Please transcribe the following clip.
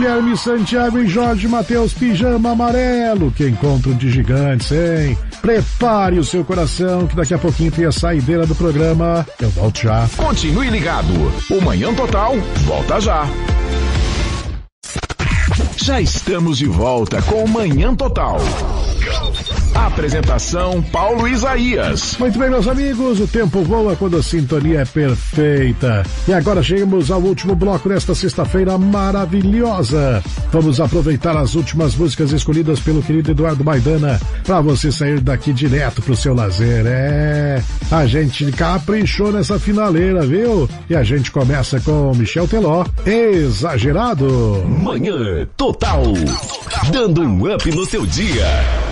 Guilherme Santiago e Jorge Matheus, Pijama Amarelo. Que encontro de gigantes, hein? Prepare o seu coração que daqui a pouquinho tem a saideira do programa. Eu volto já. Continue ligado. O Manhã Total volta já. Já estamos de volta com o Manhã Total. Apresentação Paulo Isaías. Muito bem, meus amigos, o tempo voa quando a sintonia é perfeita. E agora chegamos ao último bloco desta sexta-feira maravilhosa. Vamos aproveitar as últimas músicas escolhidas pelo querido Eduardo Maidana para você sair daqui direto pro seu lazer. A gente caprichou nessa finaleira, viu? E a gente começa com Michel Teló, Exagerado. Manhã Total, dando um up no seu dia.